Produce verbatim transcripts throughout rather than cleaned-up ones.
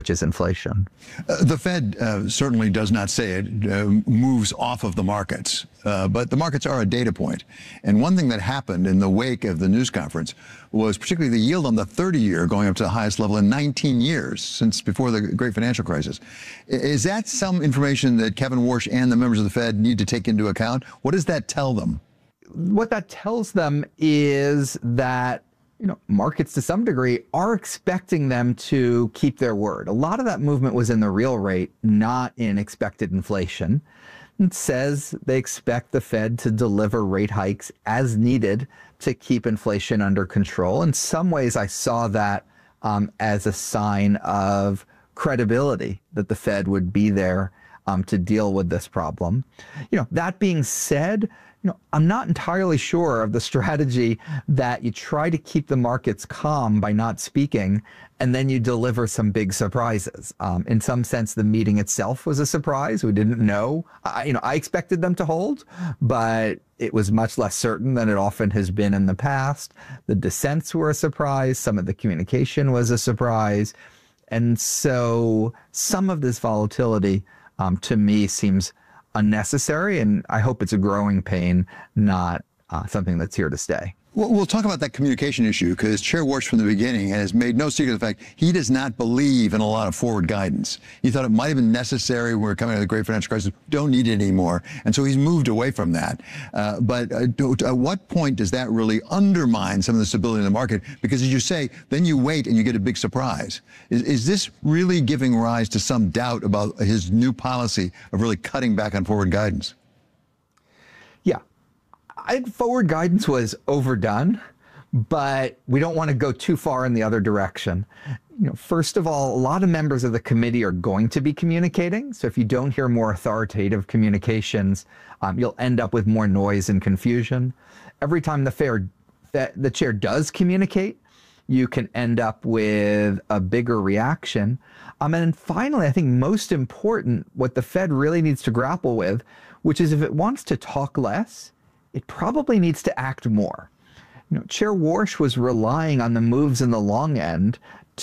which is inflation. Uh, the Fed uh, certainly does not say it uh, moves off of the markets, uh, but the markets are a data point. And one thing that happened in the wake of the news conference was particularly the yield on the thirty-year going up to the highest level in nineteen years since before the great financial crisis. Is that some information that Kevin Warsh and the members of the Fed need to take into account? What does that tell them? What that tells them is that you know, markets to some degree are expecting them to keep their word. A lot of that movement was in the real rate, not in expected inflation. It says they expect the Fed to deliver rate hikes as needed to keep inflation under control. In some ways, I saw that um, as a sign of credibility that the Fed would be there um, to deal with this problem. You know, that being said, You know, I'm not entirely sure of the strategy that you try to keep the markets calm by not speaking, and then you deliver some big surprises. Um, in some sense, the meeting itself was a surprise. We didn't know. I, you know, I expected them to hold, but it was much less certain than it often has been in the past. The dissents were a surprise. Some of the communication was a surprise. And so some of this volatility, um, to me, seems unnecessary, and I hope it's a growing pain, not uh, something that's here to stay. Well, we'll talk about that communication issue, because Chair Warsh from the beginning has made no secret of the fact he does not believe in a lot of forward guidance. He thought it might have been necessary when we were coming out of the great financial crisis. Don't need it anymore. And so he's moved away from that. Uh, but uh, at what point does that really undermine some of the stability in the market? Because as you say, then you wait and you get a big surprise. Is, is this really giving rise to some doubt about his new policy of really cutting back on forward guidance? Yeah. I, forward guidance was overdone, but we don't want to go too far in the other direction. You know, first of all, a lot of members of the committee are going to be communicating. So if you don't hear more authoritative communications, um, you'll end up with more noise and confusion. Every time the, fair, the, the chair does communicate, you can end up with a bigger reaction. Um, and then finally, I think most important, what the Fed really needs to grapple with, which is if it wants to talk less, it probably needs to act more. You know, Chair Warsh was relying on the moves in the long end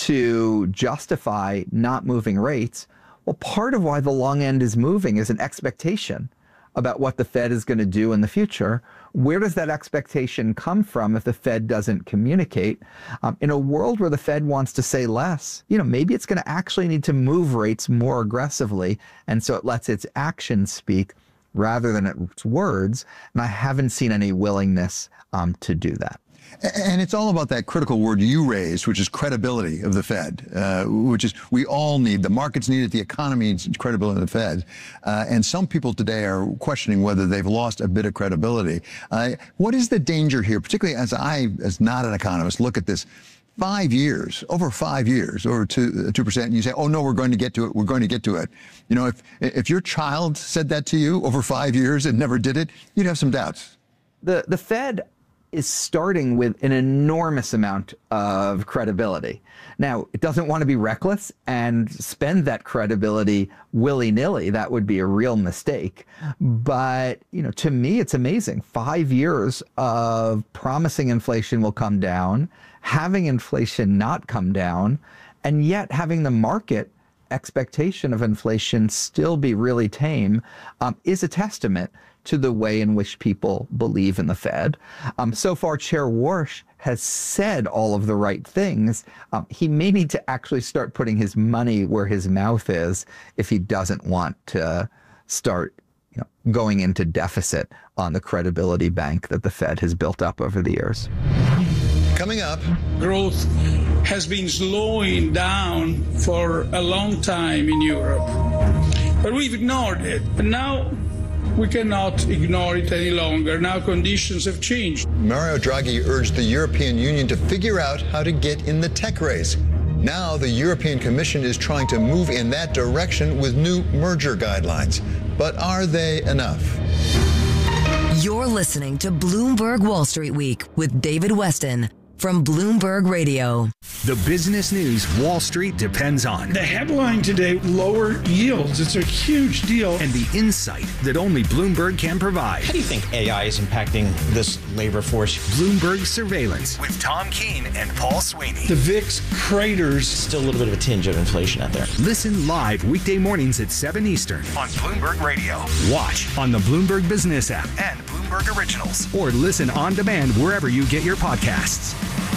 to justify not moving rates. Well, part of why the long end is moving is an expectation about what the Fed is going to do in the future. Where does that expectation come from if the Fed doesn't communicate? Um, in a world where the Fed wants to say less, you know, maybe it's going to actually need to move rates more aggressively, and so it lets its actions speak rather than its words, and I haven't seen any willingness um, to do that. And it's all about that critical word you raised, which is credibility of the Fed, uh, which is we all need. The markets need it, the economy needs credibility of the Fed. Uh, and some people today are questioning whether they've lost a bit of credibility. Uh, what is the danger here, particularly as I, as not an economist, look at this? Five years, over five years, over two, two percent, and you say, oh, no, we're going to get to it, we're going to get to it. You know, if, if your child said that to you over five years and never did it, you'd have some doubts. The, the Fed is starting with an enormous amount of credibility. Now, it doesn't want to be reckless and spend that credibility willy-nilly. That would be a real mistake. But, you know, to me, it's amazing. Five years of promising inflation will come down, having inflation not come down, and yet having the market expectation of inflation still be really tame um, is a testament to the way in which people believe in the Fed. Um, so far, Chair Warsh has said all of the right things. Um, he may need to actually start putting his money where his mouth is if he doesn't want to start you know, going into deficit on the credibility bank that the Fed has built up over the years. Coming up, growth has been slowing down for a long time in Europe, but we've ignored it. And now we cannot ignore it any longer. Now conditions have changed. Mario Draghi urged the European Union to figure out how to get in the tech race. Now the European Commission is trying to move in that direction with new merger guidelines. But are they enough? You're listening to Bloomberg Wall Street Week with David Westin from Bloomberg Radio. The business news Wall Street depends on. The headline today, lower yields. It's a huge deal. And the insight that only Bloomberg can provide. How do you think A I is impacting this labor force? Bloomberg Surveillance with Tom Keene and Paul Sweeney. The V I X craters. Still a little bit of a tinge of inflation out there. Listen live weekday mornings at seven Eastern on Bloomberg Radio. Watch on the Bloomberg Business app and Bloomberg Originals. Or listen on demand wherever you get your podcasts.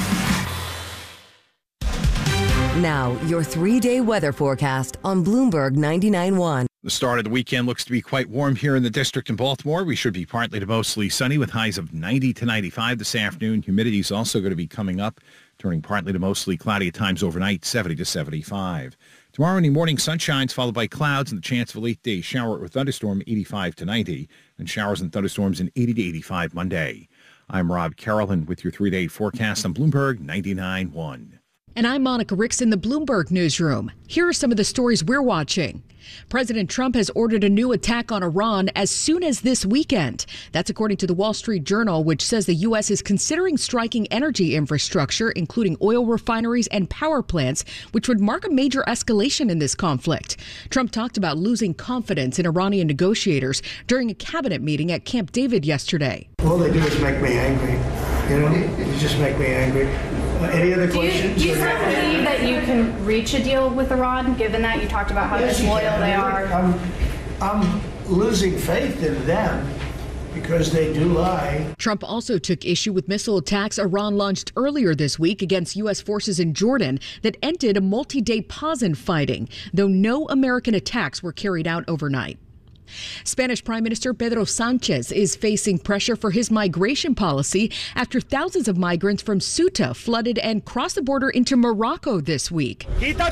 Now, your three-day weather forecast on Bloomberg ninety-nine point one. The start of the weekend looks to be quite warm here in the district in Baltimore. We should be partly to mostly sunny with highs of ninety to ninety-five this afternoon. Humidity is also going to be coming up, turning partly to mostly cloudy at times overnight, seventy to seventy-five. Tomorrow in the morning, sunshines followed by clouds and the chance of a late-day shower or thunderstorm, eighty-five to ninety, and showers and thunderstorms in eighty to eighty-five Monday. I'm Rob Carolyn with your three-day forecast on Bloomberg ninety-nine point one. And I'm Monica Ricks in the Bloomberg Newsroom. Here are some of the stories we're watching. President Trump has ordered a new attack on Iran as soon as this weekend. That's according to the Wall Street Journal, which says the U S is considering striking energy infrastructure, including oil refineries and power plants, which would mark a major escalation in this conflict. Trump talked about losing confidence in Iranian negotiators during a cabinet meeting at Camp David yesterday. All they do is make me angry. You know, they just make me angry. Uh, any other questions? Do you, do you still believe that you can reach a deal with Iran, given that you talked about how yes, disloyal they are? I'm, I'm losing faith in them because they do lie. Trump also took issue with missile attacks Iran launched earlier this week against U S forces in Jordan that ended a multi-day pause in fighting, though no American attacks were carried out overnight. Spanish Prime Minister Pedro Sanchez is facing pressure for his migration policy after thousands of migrants from Ceuta flooded and crossed the border into Morocco this week.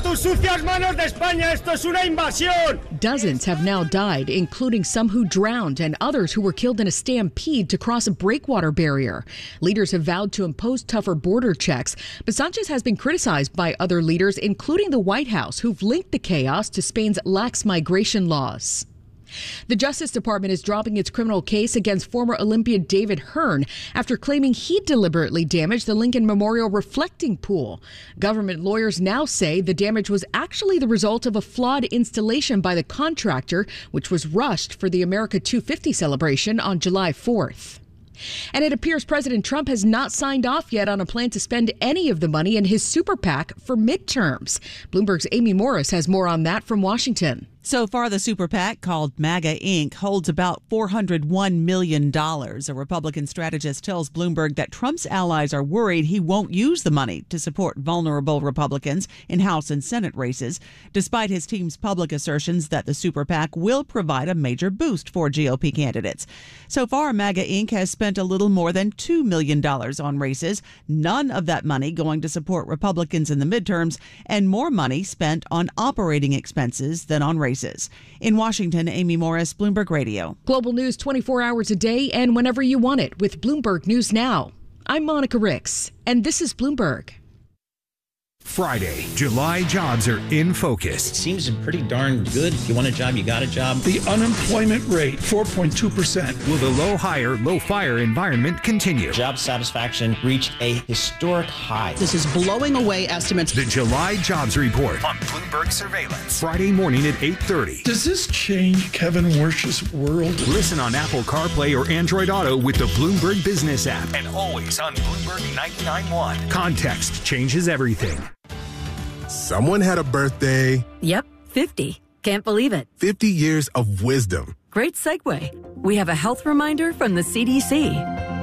Dozens have now died, including some who drowned and others who were killed in a stampede to cross a breakwater barrier. Leaders have vowed to impose tougher border checks, but Sanchez has been criticized by other leaders, including the White House, who've linked the chaos to Spain's lax migration laws. The Justice Department is dropping its criminal case against former Olympian David Hearn after claiming he deliberately damaged the Lincoln Memorial reflecting pool. Government lawyers now say the damage was actually the result of a flawed installation by the contractor, which was rushed for the America two fifty celebration on July fourth. And it appears President Trump has not signed off yet on a plan to spend any of the money in his super PAC for midterms. Bloomberg's Amy Morris has more on that from Washington. So far, the super PAC, called MAGA Incorporated, holds about four hundred one million dollars. A Republican strategist tells Bloomberg that Trump's allies are worried he won't use the money to support vulnerable Republicans in House and Senate races, despite his team's public assertions that the super PAC will provide a major boost for G O P candidates. So far, MAGA Incorporated has spent a little more than two million dollars on races, none of that money going to support Republicans in the midterms, and more money spent on operating expenses than on races. In Washington, Amy Morris, Bloomberg Radio. Global news twenty-four hours a day and whenever you want it with Bloomberg News Now. I'm Monica Ricks, and this is Bloomberg. Friday, July jobs are in focus. It seems pretty darn good. If you want a job, you got a job. The unemployment rate, four point two percent. Will the low hire, low fire environment continue? Job satisfaction reached a historic high. This is blowing away estimates. The July Jobs Report on Bloomberg Surveillance. Friday morning at eight thirty. Does this change Kevin Wersch's world? Listen on Apple CarPlay or Android Auto with the Bloomberg Business app. And always on Bloomberg ninety-nine point one. Context changes everything. Someone had a birthday. Yep, fifty. Can't believe it. fifty years of wisdom. Great segue. We have a health reminder from the C D C.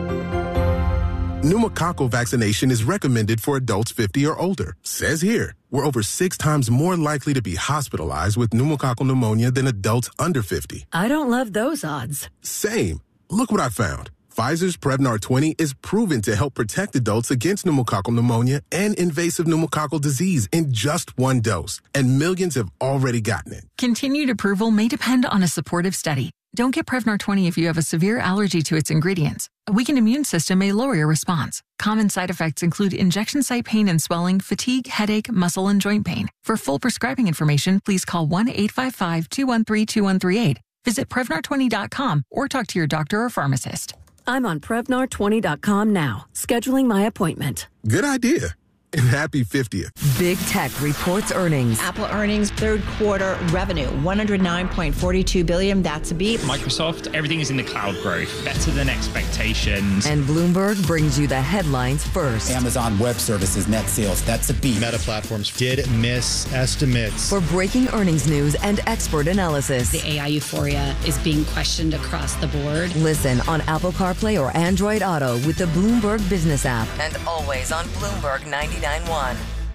Pneumococcal vaccination is recommended for adults fifty or older. Says here, we're over six times more likely to be hospitalized with pneumococcal pneumonia than adults under fifty. I don't love those odds. Same. Look what I found. Pfizer's Prevnar twenty is proven to help protect adults against pneumococcal pneumonia and invasive pneumococcal disease in just one dose, and millions have already gotten it. Continued approval may depend on a supportive study. Don't get Prevnar twenty if you have a severe allergy to its ingredients. A weakened immune system may lower your response. Common side effects include injection site pain and swelling, fatigue, headache, muscle, and joint pain. For full prescribing information, please call one eight five five, two one three, two one three eight. Visit Prevnar twenty dot com or talk to your doctor or pharmacist. I'm on Prevnar twenty dot com now, scheduling my appointment. Good idea. And happy fiftieth. Big Tech reports earnings. Apple earnings, third quarter revenue, one hundred nine point four two billion dollars. That's a beat. Microsoft, everything is in the cloud growth, better than expectations. And Bloomberg brings you the headlines first. Amazon Web Services net sales, that's a beat. Meta Platforms did miss estimates. For breaking earnings news and expert analysis. The A I euphoria is being questioned across the board. Listen on Apple CarPlay or Android Auto with the Bloomberg Business app. And always on Bloomberg ninety-nine point one.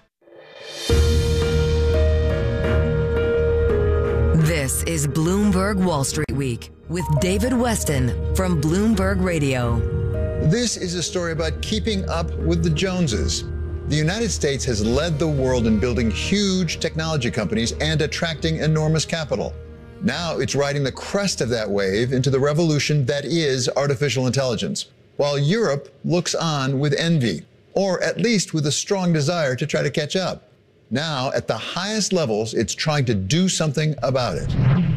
This is Bloomberg Wall Street Week with David Weston from Bloomberg Radio. This is a story about keeping up with the Joneses. The United States has led the world in building huge technology companies and attracting enormous capital. Now it's riding the crest of that wave into the revolution that is artificial intelligence, while Europe looks on with envy, or at least with a strong desire to try to catch up. Now, at the highest levels, it's trying to do something about it.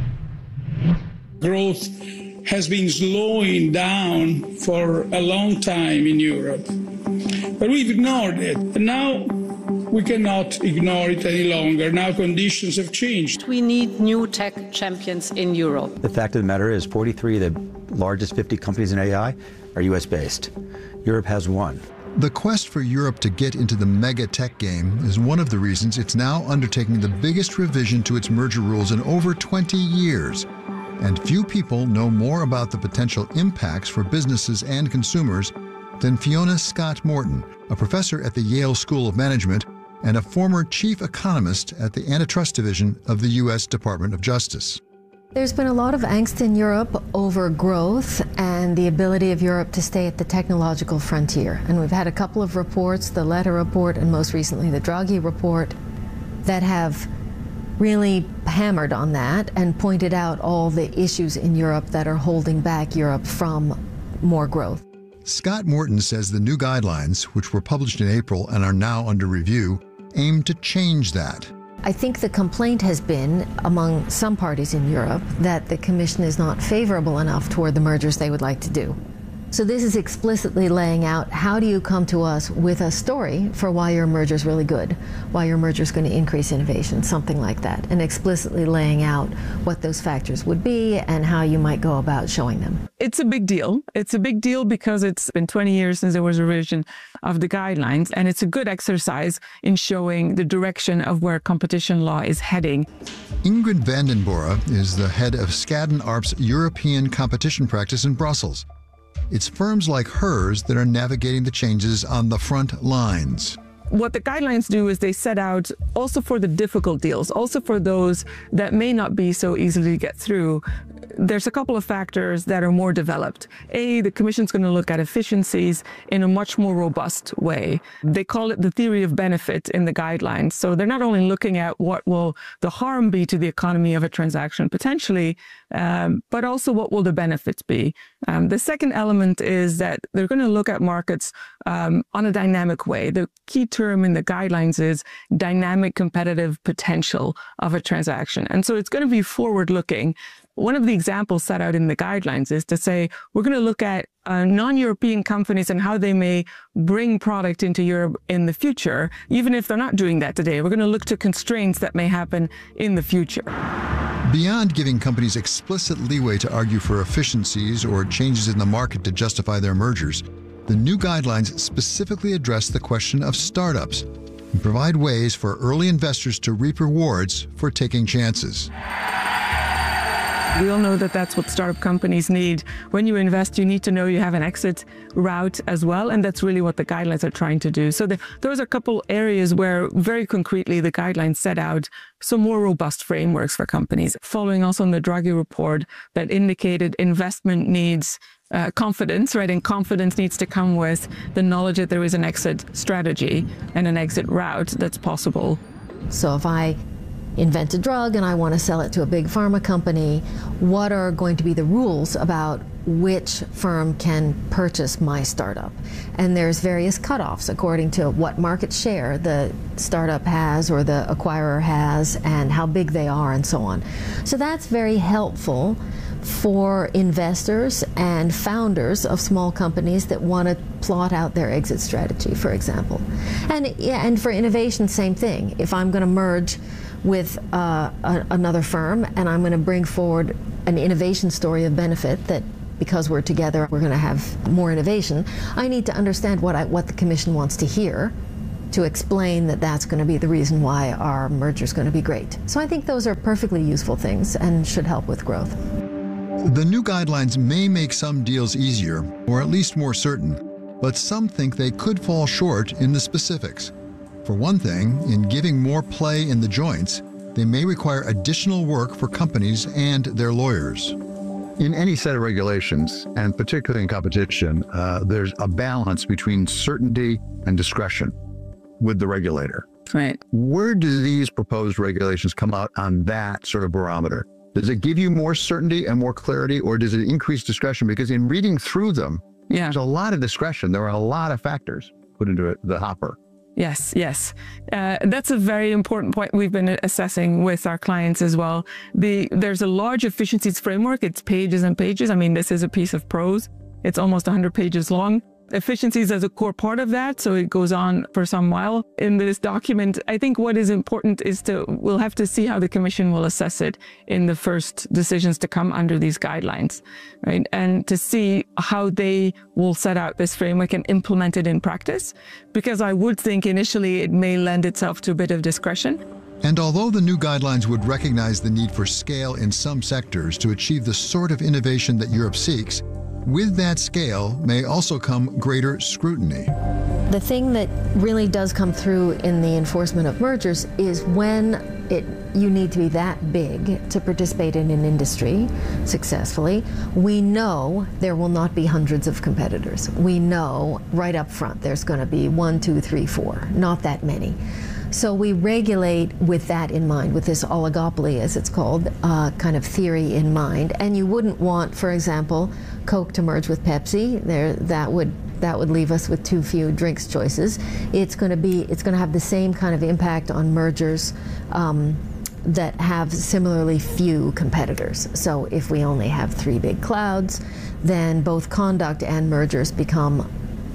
Growth has been slowing down for a long time in Europe, but we've ignored it. And now we cannot ignore it any longer. Now conditions have changed. We need new tech champions in Europe. The fact of the matter is forty-three of the largest fifty companies in A I are U S based. Europe has one. The quest for Europe to get into the mega tech game is one of the reasons it's now undertaking the biggest revision to its merger rules in over twenty years. And few people know more about the potential impacts for businesses and consumers than Fiona Scott Morton, a professor at the Yale School of Management and a former chief economist at the Antitrust Division of the U S Department of Justice. There's been a lot of angst in Europe over growth and the ability of Europe to stay at the technological frontier. And we've had a couple of reports, the Letta report and most recently the Draghi report, that have really hammered on that and pointed out all the issues in Europe that are holding back Europe from more growth. Scott Morton says the new guidelines, which were published in April and are now under review, aim to change that. I think the complaint has been among some parties in Europe that the Commission is not favorable enough toward the mergers they would like to do. So this is explicitly laying out how do you come to us with a story for why your merger is really good, why your merger is going to increase innovation, something like that, and explicitly laying out what those factors would be and how you might go about showing them. It's a big deal. It's a big deal because it's been twenty years since there was a revision of the guidelines, and it's a good exercise in showing the direction of where competition law is heading. Ingrid Vandenbora is the head of Skadden Arp's European competition practice in Brussels. It's firms like hers that are navigating the changes on the front lines. What the guidelines do is they set out also for the difficult deals, also for those that may not be so easily to get through. There's a couple of factors that are more developed. A, the Commission's going to look at efficiencies in a much more robust way. They call it the theory of benefit in the guidelines. So they're not only looking at what will the harm be to the economy of a transaction potentially, um, but also what will the benefits be. Um, the second element is that they're going to look at markets um, on a dynamic way. The key term in the guidelines is dynamic competitive potential of a transaction. And so it's going to be forward-looking. One of the examples set out in the guidelines is to say, we're going to look at uh, non-European companies and how they may bring product into Europe in the future, even if they're not doing that today. We're going to look to constraints that may happen in the future. Beyond giving companies explicit leeway to argue for efficiencies or changes in the market to justify their mergers, the new guidelines specifically address the question of startups and provide ways for early investors to reap rewards for taking chances. We all know that that's what startup companies need. When you invest, you need to know you have an exit route as well, and that's really what the guidelines are trying to do. So the, those are a couple areas where very concretely the guidelines set out some more robust frameworks for companies, following also on the Draghi report that indicated investment needs uh, confidence, right? And confidence needs to come with the knowledge that there is an exit strategy and an exit route that's possible. So if I invent a drug and I want to sell it to a big pharma company, what are going to be the rules about which firm can purchase my startup? And there's various cutoffs according to what market share the startup has or the acquirer has and how big they are and so on. So that's very helpful for investors and founders of small companies that want to plot out their exit strategy, for example. And, yeah, and for innovation, same thing. If I'm going to merge with uh, a, another firm and I'm going to bring forward an innovation story of benefit that because we're together we're going to have more innovation, I need to understand what, I, what the Commission wants to hear to explain that that's going to be the reason why our merger is going to be great. So I think those are perfectly useful things and should help with growth. The new guidelines may make some deals easier, or at least more certain, but some think they could fall short in the specifics. For one thing, in giving more play in the joints, they may require additional work for companies and their lawyers. In any set of regulations, and particularly in competition, uh, there's a balance between certainty and discretion with the regulator. Right. Where do these proposed regulations come out on that sort of barometer? Does it give you more certainty and more clarity, or does it increase discretion? Because in reading through them, yeah. there's a lot of discretion. There are a lot of factors put into it, the hopper. Yes, yes. Uh, that's a very important point we've been assessing with our clients as well. The, there's a large efficiencies framework. It's pages and pages. I mean, this is a piece of prose. It's almost one hundred pages long. Efficiencies as a core part of that, so it goes on for some while in this document. I think what is important is to, we'll have to see how the Commission will assess it in the first decisions to come under these guidelines, right? And to see how they will set out this framework and implement it in practice, because I would think initially it may lend itself to a bit of discretion. And although the new guidelines would recognize the need for scale in some sectors to achieve the sort of innovation that Europe seeks, with that scale may also come greater scrutiny. The thing that really does come through in the enforcement of mergers is when it, you need to be that big to participate in an industry successfully. We know there will not be hundreds of competitors. We know right up front there's going to be one, two, three, four, not that many. So we regulate with that in mind, with this oligopoly, as it's called, uh, kind of theory in mind. And you wouldn't want, for example, Coke to merge with Pepsi. There, that would that would leave us with too few drinks choices. It's going to be, it's going to have the same kind of impact on mergers um, that have similarly few competitors. So if we only have three big clouds, then both conduct and mergers become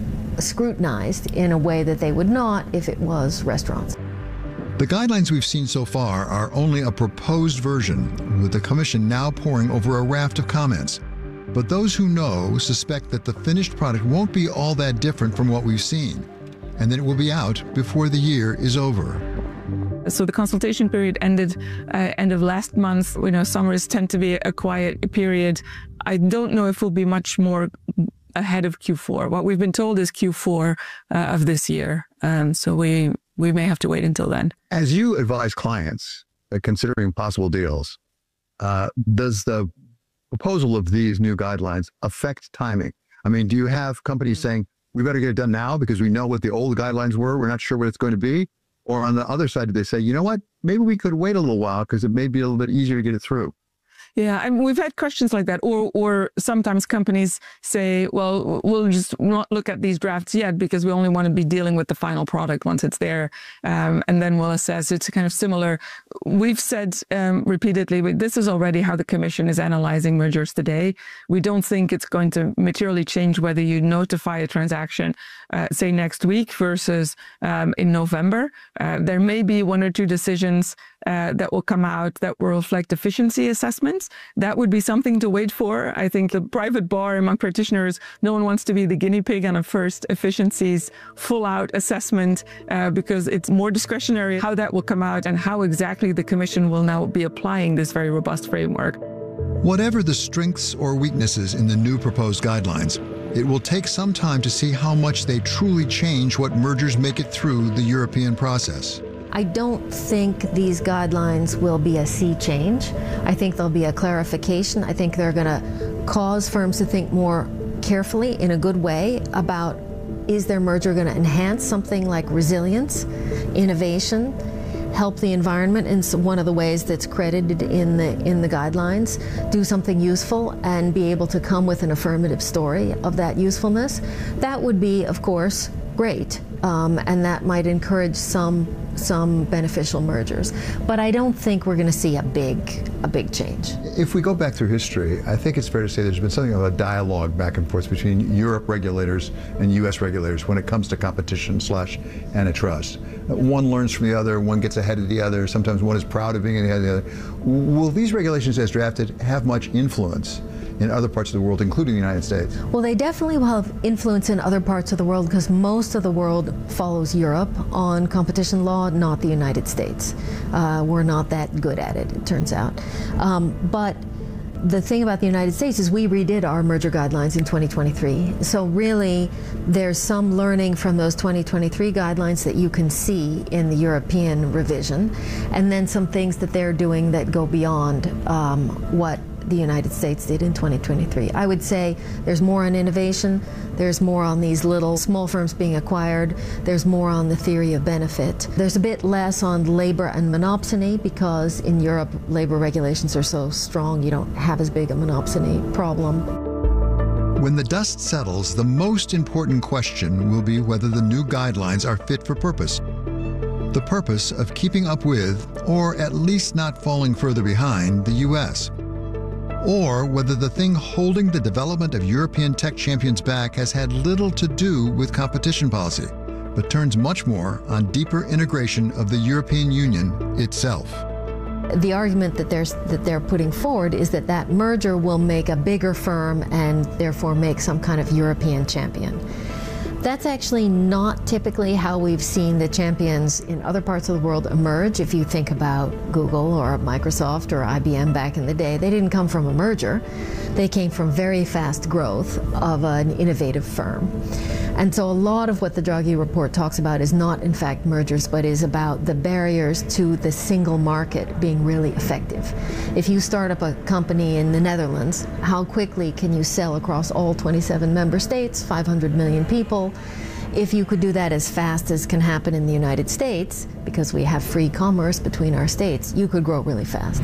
scrutinized in a way that they would not if it was restaurants. The guidelines we've seen so far are only a proposed version, with the Commission now poring over a raft of comments. But those who know suspect that the finished product won't be all that different from what we've seen, and that it will be out before the year is over. So the consultation period ended uh, end of last month. We know summers tend to be a quiet period. I don't know if we'll be much more ahead of Q four. What we've been told is Q four uh, of this year. Um, so we we may have to wait until then. As you advise clients uh, considering possible deals, uh, does the proposal of these new guidelines affect timing? I mean, do you have companies saying, we better get it done now because we know what the old guidelines were, we're not sure what it's going to be? Or on the other side, do they say, you know what, maybe we could wait a little while because it may be a little bit easier to get it through? Yeah, I mean, we've had questions like that. Or or sometimes companies say, well, we'll just not look at these drafts yet because we only want to be dealing with the final product once it's there. Um, and then we'll assess. It's kind of similar. We've said um, repeatedly, this is already how the Commission is analyzing mergers today. We don't think it's going to materially change whether you notify a transaction, uh, say next week versus um, in November. Uh, there may be one or two decisions uh, that will come out that will reflect efficiency assessments. That would be something to wait for. I think the private bar among practitioners, no one wants to be the guinea pig on a first efficiencies full out assessment uh, because it's more discretionary how that will come out and how exactly the Commission will now be applying this very robust framework. Whatever the strengths or weaknesses in the new proposed guidelines, it will take some time to see how much they truly change what mergers make it through the European process. I don't think these guidelines will be a sea change. I think there'll be a clarification. I think they're going to cause firms to think more carefully in a good way about, is their merger going to enhance something like resilience, innovation, help the environment in one of the ways that's credited in the in the guidelines, do something useful and be able to come with an affirmative story of that usefulness. That would be, of course, great. um, and that might encourage some some beneficial mergers. But I don't think we're going to see a big a big change. If we go back through history, I think it's fair to say there's been something of a dialogue back and forth between Europe regulators and U S regulators when it comes to competition slash antitrust. One learns from the other, one gets ahead of the other, sometimes one is proud of being ahead of the other. Will these regulations as drafted have much influence in other parts of the world, including the United States? Well, they definitely will have influence in other parts of the world because most of the world follows Europe on competition law, not the United States. Uh, we're not that good at it, it turns out. Um, but the thing about the United States is we redid our merger guidelines in twenty twenty-three. So really, there's some learning from those twenty twenty-three guidelines that you can see in the European revision, and then some things that they're doing that go beyond um, what the United States did in twenty twenty-three. I would say there's more on innovation, there's more on these little small firms being acquired, there's more on the theory of benefit. There's a bit less on labor and monopsony because in Europe labor regulations are so strong you don't have as big a monopsony problem. When the dust settles, the most important question will be whether the new guidelines are fit for purpose. The purpose of keeping up with, or at least not falling further behind, the U S Or whether the thing holding the development of European tech champions back has had little to do with competition policy, but turns much more on deeper integration of the European Union itself. The argument that they're, that they're putting forward is that that merger will make a bigger firm and therefore make some kind of European champion. That's actually not typically how we've seen the champions in other parts of the world emerge. If you think about Google or Microsoft or I B M back in the day, they didn't come from a merger. They came from very fast growth of an innovative firm. And so a lot of what the Draghi report talks about is not, in fact, mergers, but is about the barriers to the single market being really effective. If you start up a company in the Netherlands, how quickly can you sell across all twenty-seven member states, five hundred million people? If you could do that as fast as can happen in the United States, because we have free commerce between our states, you could grow really fast.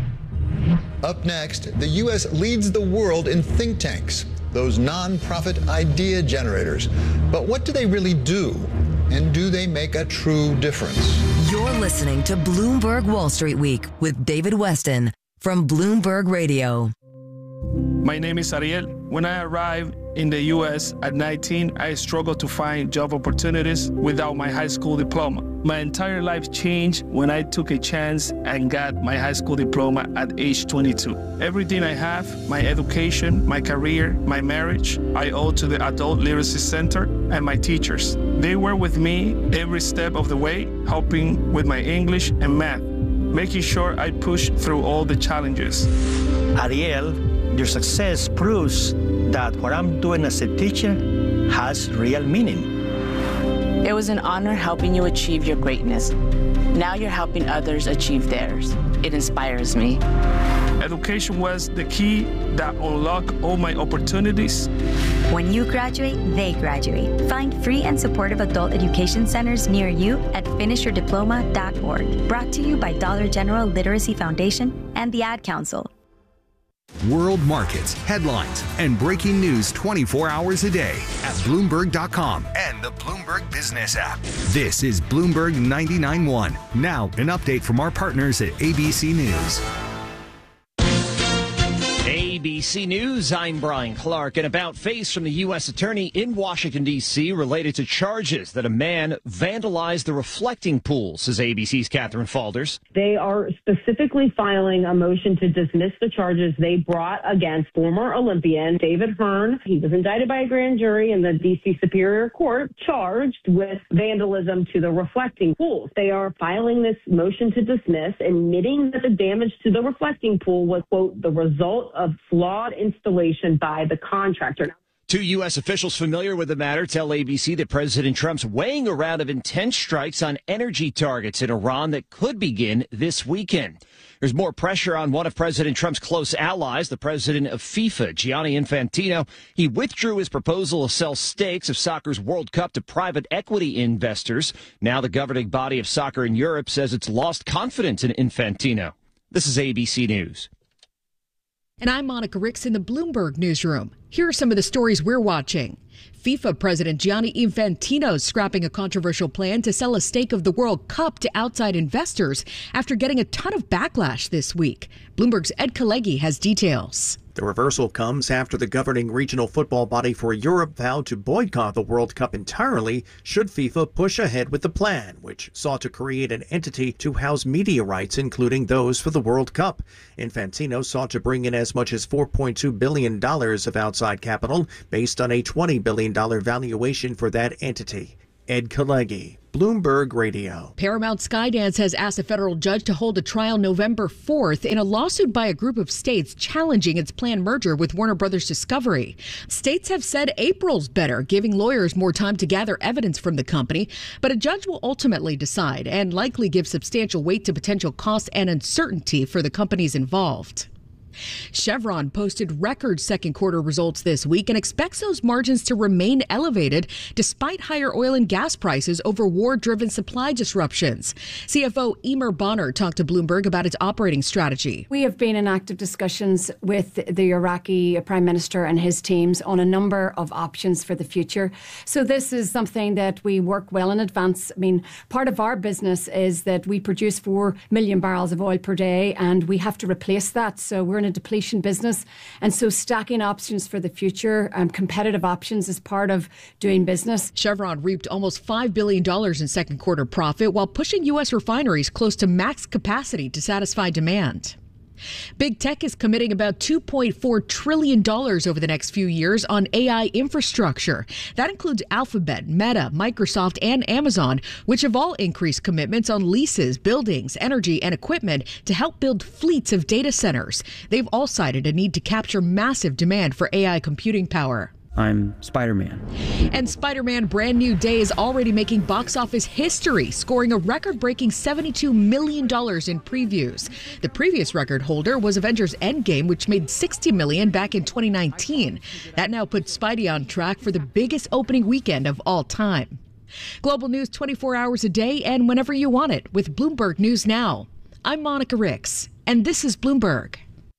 Up next, the U S leads the world in think tanks, those nonprofit idea generators. But what do they really do? And do they make a true difference? You're listening to Bloomberg Wall Street Week with David Weston from Bloomberg Radio. My name is Ariel. When I arrived in the U S at nineteen, I struggled to find job opportunities without my high school diploma. My entire life changed when I took a chance and got my high school diploma at age twenty-two. Everything I have, my education, my career, my marriage, I owe to the Adult Literacy Center and my teachers. They were with me every step of the way, helping with my English and math, making sure I pushed through all the challenges. Ariel, your success proves that what I'm doing as a teacher has real meaning. It was an honor helping you achieve your greatness. Now you're helping others achieve theirs. It inspires me. Education was the key that unlocked all my opportunities. When you graduate, they graduate. Find free and supportive adult education centers near you at finish your diploma dot org. Brought to you by Dollar General Literacy Foundation and the Ad Council. World markets, headlines, and breaking news twenty-four hours a day at Bloomberg dot com and the Bloomberg Business app. This is Bloomberg ninety-nine point one. Now, an update from our partners at A B C News. A B C News, I'm Brian Clark. An about-face from the U S attorney in Washington, D C related to charges that a man vandalized the reflecting pool, says A B C's Catherine Falders. They are specifically filing a motion to dismiss the charges they brought against former Olympian David Hearn. He was indicted by a grand jury in the D C Superior Court, charged with vandalism to the reflecting pools. They are filing this motion to dismiss, admitting that the damage to the reflecting pool was, quote, the result of flawed installation by the contractor. Two U S officials familiar with the matter tell A B C that President Trump's weighing a round of intense strikes on energy targets in Iran that could begin this weekend. There's more pressure on one of President Trump's close allies, the president of FIFA, Gianni Infantino. He withdrew his proposal to sell stakes of soccer's World Cup to private equity investors. Now the governing body of soccer in Europe says it's lost confidence in Infantino. This is A B C News. And I'm Monica Ricks in the Bloomberg Newsroom. Here are some of the stories we're watching. FIFA President Gianni Infantino is scrapping a controversial plan to sell a stake of the World Cup to outside investors after getting a ton of backlash this week. Bloomberg's Ed Kalegi has details. The reversal comes after the governing regional football body for Europe vowed to boycott the World Cup entirely should FIFA push ahead with the plan, which sought to create an entity to house media rights, including those for the World Cup. Infantino sought to bring in as much as four point two billion dollars of outside capital based on a twenty billion dollars valuation for that entity. Ed Kalegi, Bloomberg Radio. Paramount Skydance has asked a federal judge to hold a trial November fourth in a lawsuit by a group of states challenging its planned merger with Warner Brothers Discovery. States have said April's better, giving lawyers more time to gather evidence from the company, but a judge will ultimately decide and likely give substantial weight to potential costs and uncertainty for the companies involved. Chevron posted record second quarter results this week and expects those margins to remain elevated despite higher oil and gas prices over war-driven supply disruptions. C F O Eimear Bonner talked to Bloomberg about its operating strategy. We have been in active discussions with the Iraqi Prime Minister and his teams on a number of options for the future. So this is something that we work well in advance. I mean, part of our business is that we produce four million barrels of oil per day and we have to replace that. So we're in a depletion business, and so stacking options for the future, um, competitive options is part of doing business. Chevron reaped almost five billion dollars in second quarter profit while pushing U S refineries close to max capacity to satisfy demand. Big Tech is committing about two point four trillion dollars over the next few years on A I infrastructure. That includes Alphabet, Meta, Microsoft, and Amazon, which have all increased commitments on leases, buildings, energy, and equipment to help build fleets of data centers. They've all cited a need to capture massive demand for A I computing power. I'm Spider-Man. And Spider-Man Brand New Day is already making box office history, scoring a record-breaking seventy-two million dollars in previews. The previous record holder was Avengers Endgame, which made sixty million dollars back in twenty nineteen. That now puts Spidey on track for the biggest opening weekend of all time. Global news twenty-four hours a day and whenever you want it with Bloomberg News Now. I'm Monica Ricks, and this is Bloomberg.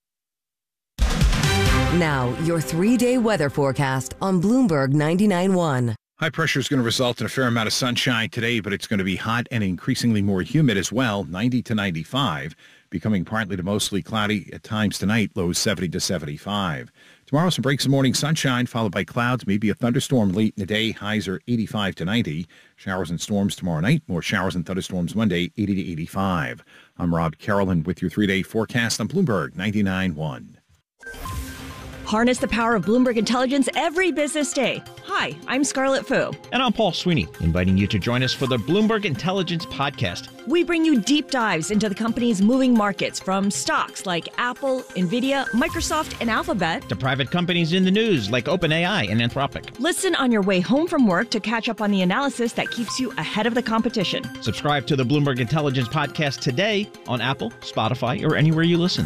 Now, your three-day weather forecast on Bloomberg ninety-nine point one. High pressure is going to result in a fair amount of sunshine today, but it's going to be hot and increasingly more humid as well, ninety to ninety-five, becoming partly to mostly cloudy at times tonight, lows seventy to seventy-five. Tomorrow, some breaks of morning sunshine, followed by clouds, maybe a thunderstorm late in the day. Highs are eighty-five to ninety. Showers and storms tomorrow night. More showers and thunderstorms Monday, eighty to eighty-five. I'm Rob Carolyn with your three-day forecast on Bloomberg ninety-nine point one. Harness the power of Bloomberg Intelligence every business day. Hi, I'm Scarlett Fu. And I'm Paul Sweeney, inviting you to join us for the Bloomberg Intelligence Podcast. We bring you deep dives into the company's moving markets, from stocks like Apple, Nvidia, Microsoft, and Alphabet, to private companies in the news like OpenAI and Anthropic. Listen on your way home from work to catch up on the analysis that keeps you ahead of the competition. Subscribe to the Bloomberg Intelligence Podcast today on Apple, Spotify, or anywhere you listen.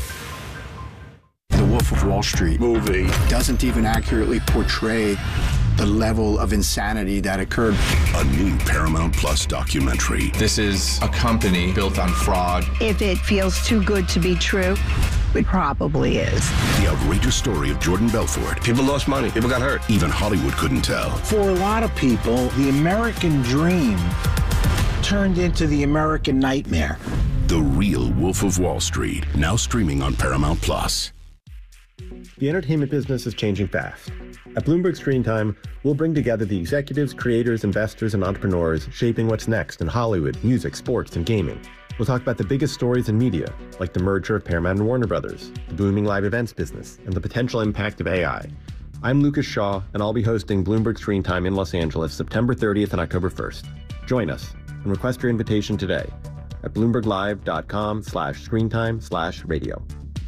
The Wolf of Wall Street movie doesn't even accurately portray the level of insanity that occurred. A new Paramount Plus documentary. This is a company built on fraud. If it feels too good to be true, it probably is. The outrageous story of Jordan Belfort. People lost money. People got hurt. Even Hollywood couldn't tell. For a lot of people, the American dream turned into the American nightmare. The Real Wolf of Wall Street, now streaming on Paramount Plus. The entertainment business is changing fast. At Bloomberg Screen Time, we'll bring together the executives, creators, investors, and entrepreneurs shaping what's next in Hollywood, music, sports, and gaming. We'll talk about the biggest stories in media, like the merger of Paramount and Warner Brothers, the booming live events business, and the potential impact of A I. I'm Lucas Shaw, and I'll be hosting Bloomberg Screen Time in Los Angeles September thirtieth and October first. Join us and request your invitation today at bloomberglive.com slash screentime slash radio.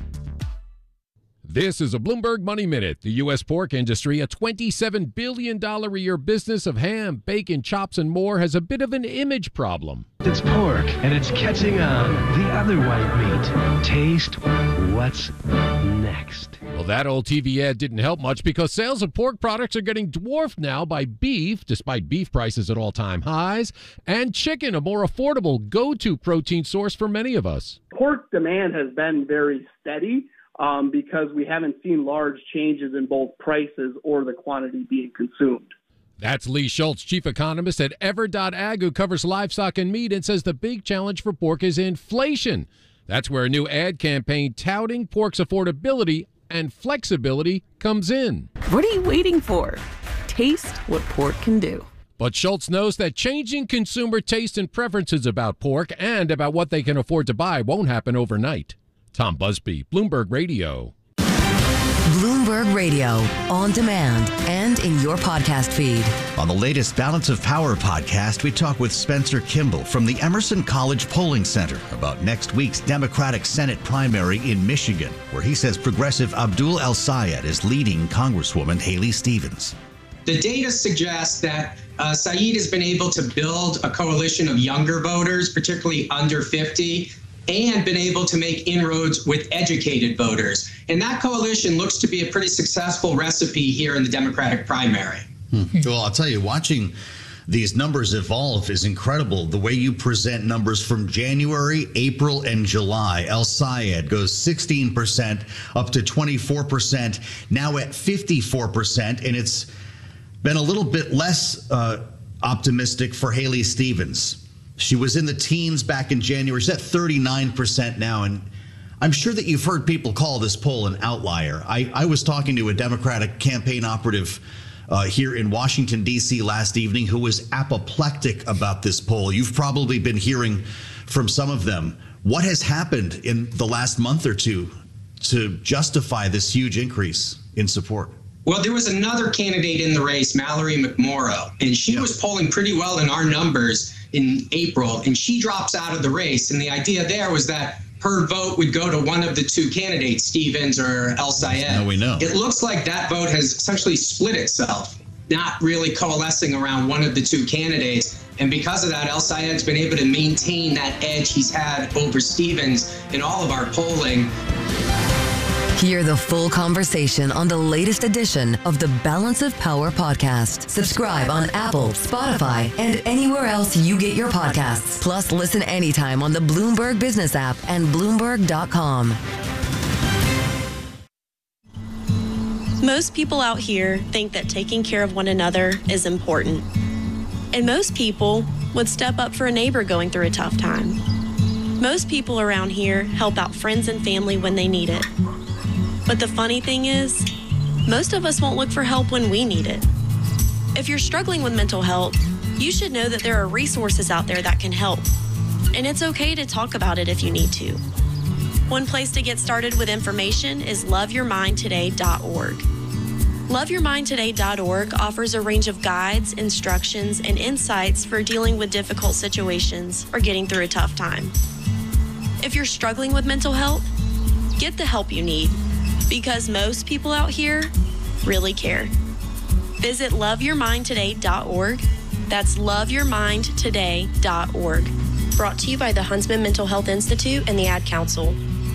This is a Bloomberg Money Minute. The U S pork industry, a twenty-seven billion dollars a year business of ham, bacon, chops, and more, has a bit of an image problem. It's pork, and it's catching on. The other white meat. Taste what's next. Well, that old T V ad didn't help much because sales of pork products are getting dwarfed now by beef, despite beef prices at all-time highs, and chicken, a more affordable go-to protein source for many of us. Pork demand has been very steady. um, because we haven't seen large changes in both prices or the quantity being consumed. That's Lee Schultz, chief economist at Ever dot Ag, who covers livestock and meat and says the big challenge for pork is inflation. That's where a new ad campaign touting pork's affordability and flexibility comes in. What are you waiting for? Taste what pork can do. But Schultz knows that changing consumer taste and preferences about pork and about what they can afford to buy won't happen overnight. Tom Busby, Bloomberg Radio. Bloomberg Radio, on demand and in your podcast feed. On the latest Balance of Power podcast, we talk with Spencer Kimball from the Emerson College Polling Center about next week's Democratic Senate primary in Michigan, where he says progressive Abdul El-Sayed is leading Congresswoman Haley Stevens. The data suggests that uh, Saeed has been able to build a coalition of younger voters, particularly under fifty, and been able to make inroads with educated voters. And that coalition looks to be a pretty successful recipe here in the Democratic primary. Hmm. Well, I'll tell you, watching these numbers evolve is incredible. The way you present numbers from January, April, and July. El-Sayed goes sixteen percent up to twenty-four percent, now at fifty-four percent, and it's been a little bit less uh, optimistic for Haley Stevens. She was in the teens back in January. She's at thirty-nine percent now, and I'm sure that you've heard people call this poll an outlier. I, I was talking to a Democratic campaign operative uh, here in Washington, D C last evening who was apoplectic about this poll. You've probably been hearing from some of them. What has happened in the last month or two to justify this huge increase in support? Well, there was another candidate in the race, Mallory McMorrow, and she yep. was polling pretty well in our numbers in April, and she drops out of the race. And the idea there was that her vote would go to one of the two candidates, Stevens or El-Sayed. Now we know. It looks like that vote has essentially split itself, not really coalescing around one of the two candidates. And because of that, El-Sayed's been able to maintain that edge he's had over Stevens in all of our polling. Hear the full conversation on the latest edition of the Balance of Power podcast. Subscribe on Apple, Spotify, and anywhere else you get your podcasts. Plus, listen anytime on the Bloomberg Business app and Bloomberg dot com. Most people out here think that taking care of one another is important. And most people would step up for a neighbor going through a tough time. Most people around here help out friends and family when they need it. But the funny thing is, most of us won't look for help when we need it. If you're struggling with mental health, you should know that there are resources out there that can help. And it's okay to talk about it if you need to. One place to get started with information is love your mind today dot org. love your mind today dot org offers a range of guides, instructions, and insights for dealing with difficult situations or getting through a tough time. If you're struggling with mental health, get the help you need, because most people out here really care. Visit love your mind today dot org. That's love your mind today dot org. Brought to you by the Huntsman Mental Health Institute and the Ad Council.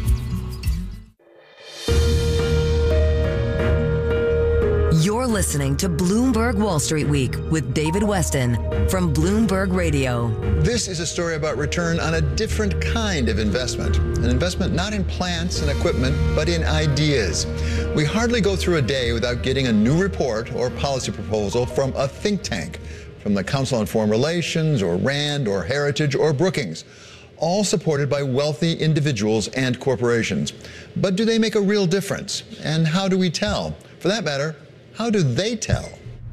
You're listening to Bloomberg Wall Street Week with David Weston from Bloomberg Radio. This is a story about return on a different kind of investment. An investment not in plants and equipment, but in ideas. We hardly go through a day without getting a new report or policy proposal from a think tank, from the Council on Foreign Relations or RAND or Heritage or Brookings, all supported by wealthy individuals and corporations. But do they make a real difference? And how do we tell? For that matter, how do they tell?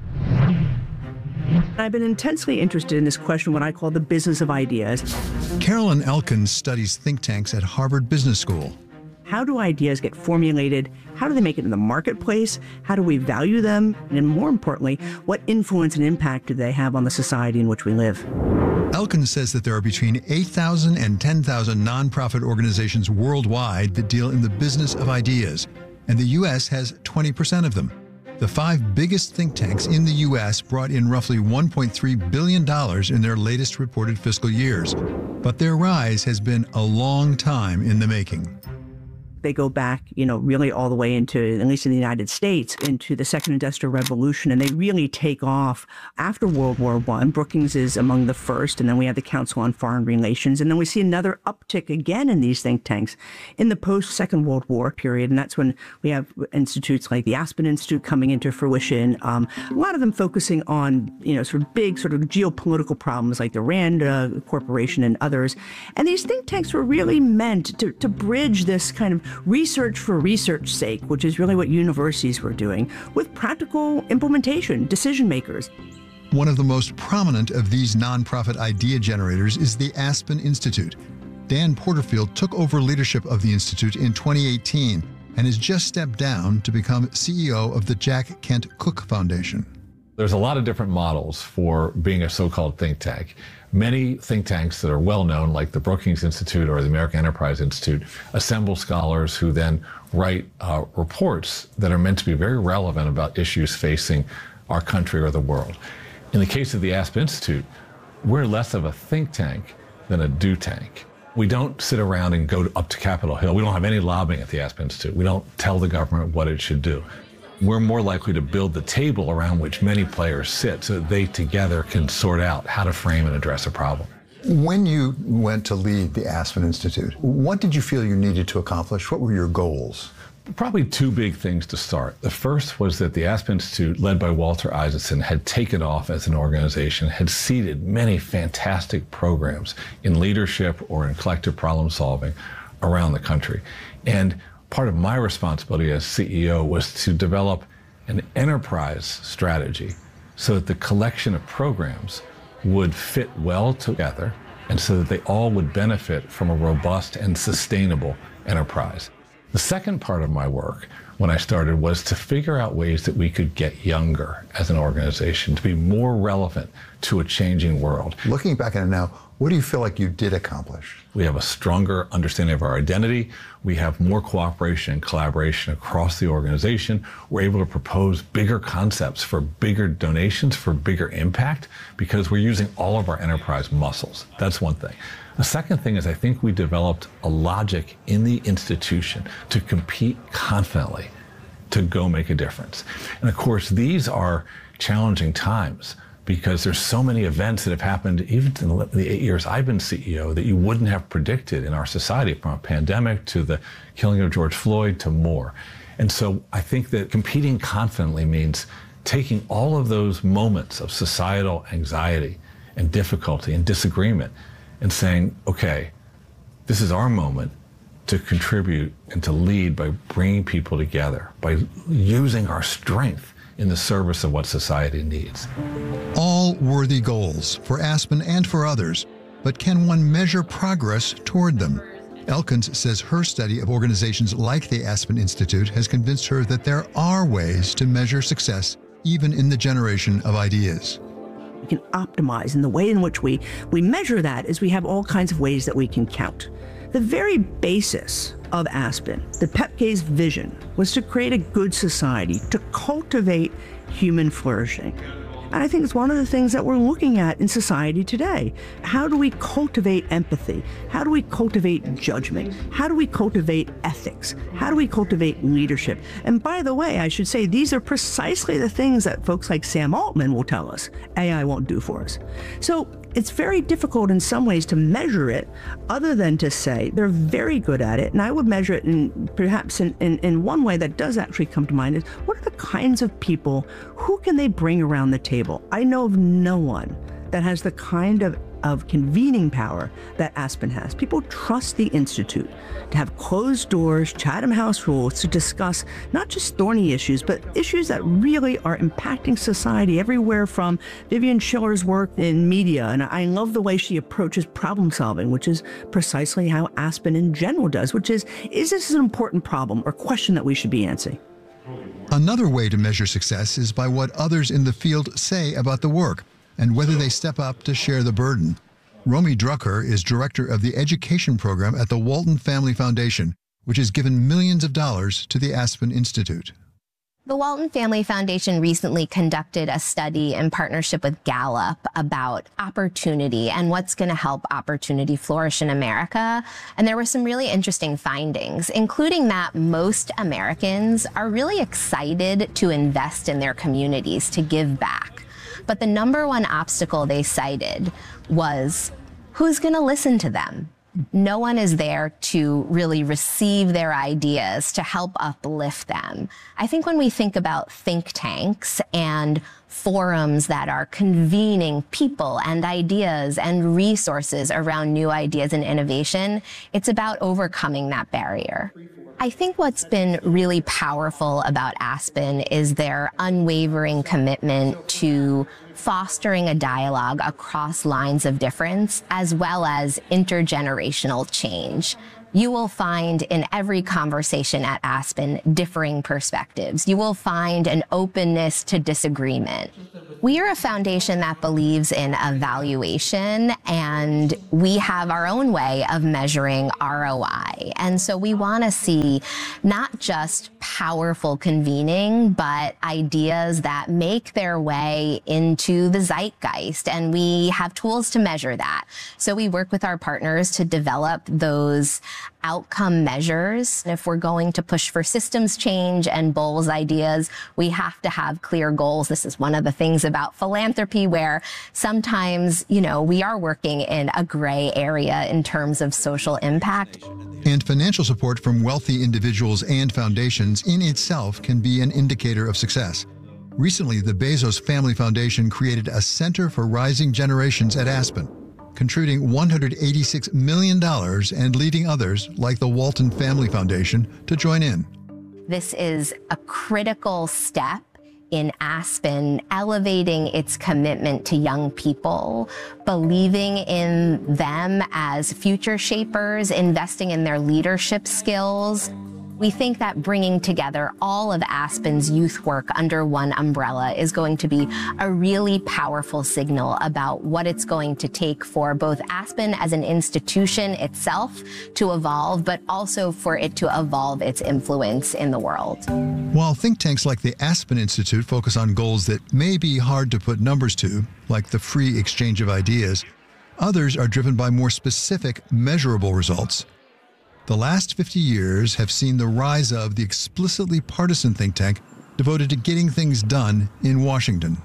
I've been intensely interested in this question, what I call the business of ideas. Carolyn Elkins studies think tanks at Harvard Business School. How do ideas get formulated? How do they make it in the marketplace? How do we value them? And more importantly, what influence and impact do they have on the society in which we live? Elkins says that there are between eight thousand and ten thousand nonprofit organizations worldwide that deal in the business of ideas, and the U S has twenty percent of them. The five biggest think tanks in the U S brought in roughly one point three billion dollars in their latest reported fiscal years. But their rise has been a long time in the making. They go back, you know, really all the way into, at least in the United States, into the Second Industrial Revolution, and they really take off after World War One. Brookings is among the first, and then we have the Council on Foreign Relations, and then we see another uptick again in these think tanks in the post-Second World War period, and that's when we have institutes like the Aspen Institute coming into fruition. Um, a lot of them focusing on, you know, sort of big sort of geopolitical problems like the RAND uh, Corporation and others. And these think tanks were really meant to, to bridge this kind of research for research sake, which is really what universities were doing, with practical implementation, decision makers. One of the most prominent of these nonprofit idea generators is the Aspen Institute. Dan Porterfield took over leadership of the Institute in twenty eighteen and has just stepped down to become C E O of the Jack Kent Cooke Foundation. There's a lot of different models for being a so-called think tank. Many think tanks that are well-known, like the Brookings Institute or the American Enterprise Institute, assemble scholars who then write uh, reports that are meant to be very relevant about issues facing our country or the world. In the case of the Aspen Institute, we're less of a think tank than a do tank. We don't sit around and go up to Capitol Hill. We don't have any lobbying at the Aspen Institute. We don't tell the government what it should do. We're more likely to build the table around which many players sit so that they together can sort out how to frame and address a problem. When you went to lead the Aspen Institute, what did you feel you needed to accomplish? What were your goals? Probably two big things to start. The first was that the Aspen Institute, led by Walter Isaacson, had taken off as an organization, had seeded many fantastic programs in leadership or in collective problem solving around the country. And part of my responsibility as C E O was to develop an enterprise strategy so that the collection of programs would fit well together and so that they all would benefit from a robust and sustainable enterprise. The second part of my work when I started was to figure out ways that we could get younger as an organization, to be more relevant to a changing world. Looking back at it now, what do you feel like you did accomplish? We have a stronger understanding of our identity. We have more cooperation and collaboration across the organization. We're able to propose bigger concepts for bigger donations, for bigger impact, because we're using all of our enterprise muscles. That's one thing. The second thing is I think we developed a logic in the institution to compete confidently to go make a difference. And of course, these are challenging times because there's so many events that have happened even in the eight years I've been C E O that you wouldn't have predicted in our society, from a pandemic to the killing of George Floyd to more. And so I think that competing confidently means taking all of those moments of societal anxiety and difficulty and disagreement and saying, okay, this is our moment to contribute and to lead by bringing people together, by using our strength in the service of what society needs. All worthy goals for Aspen and for others, but can one measure progress toward them? Elkins says her study of organizations like the Aspen Institute has convinced her that there are ways to measure success even in the generation of ideas. We can optimize, and the way in which we, we measure that is we have all kinds of ways that we can count. The very basis of Aspen, the P E P K's vision, was to create a good society, to cultivate human flourishing. And I think it's one of the things that we're looking at in society today. How do we cultivate empathy? How do we cultivate judgment? How do we cultivate ethics? How do we cultivate leadership? And by the way, I should say, these are precisely the things that folks like Sam Altman will tell us A I won't do for us. So it's very difficult in some ways to measure it, other than to say they're very good at it. And I would measure it in perhaps in, in, in one way that does actually come to mind is, what are the kinds of people, who can they bring around the table? I know of no one that has the kind of of convening power that Aspen has. People trust the Institute to have closed doors, Chatham House rules to discuss not just thorny issues, but issues that really are impacting society everywhere, from Vivian Schiller's work in media. And I love the way she approaches problem solving, which is precisely how Aspen in general does, which is, is this an important problem or question that we should be answering? Another way to measure success is by what others in the field say about the work and whether they step up to share the burden. Romy Drucker is director of the education program at the Walton Family Foundation, which has given millions of dollars to the Aspen Institute. The Walton Family Foundation recently conducted a study in partnership with Gallup about opportunity and what's going to help opportunity flourish in America. And there were some really interesting findings, including that most Americans are really excited to invest in their communities, to give back. But the number one obstacle they cited was who's going to listen to them? No one is there to really receive their ideas, to help uplift them. I think when we think about think tanks and forums that are convening people and ideas and resources around new ideas and innovation, it's about overcoming that barrier. I think what's been really powerful about Aspen is their unwavering commitment to fostering a dialogue across lines of difference, as well as intergenerational change. You will find in every conversation at Aspen differing perspectives. You will find an openness to disagreement. We are a foundation that believes in evaluation, and we have our own way of measuring R O I. And so we want to see not just powerful convening, but ideas that make their way into the zeitgeist. And we have tools to measure that. So we work with our partners to develop those outcome measures. If we're going to push for systems change and Bowles ideas, we have to have clear goals. This is one of the things about philanthropy where sometimes, you know, we are working in a gray area in terms of social impact. And financial support from wealthy individuals and foundations in itself can be an indicator of success. Recently, the Bezos Family Foundation created a Center for Rising Generations at Aspen, contributing one hundred eighty-six million dollars and leading others, like the Walton Family Foundation, to join in. This is a critical step in Aspen elevating its commitment to young people, believing in them as future shapers, investing in their leadership skills. We think that bringing together all of Aspen's youth work under one umbrella is going to be a really powerful signal about what it's going to take for both Aspen as an institution itself to evolve, but also for it to evolve its influence in the world. While think tanks like the Aspen Institute focus on goals that may be hard to put numbers to, like the free exchange of ideas, others are driven by more specific, measurable results. The last fifty years have seen the rise of the explicitly partisan think tank devoted to getting things done in Washington.